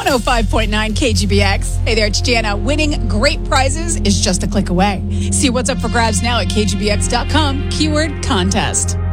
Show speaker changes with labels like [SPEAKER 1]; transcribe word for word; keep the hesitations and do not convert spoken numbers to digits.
[SPEAKER 1] one oh five point nine K G B X. Hey there, it's Jana. Winning great prizes is just a click away. See what's up for grabs now at K G B X dot com, keyword contest.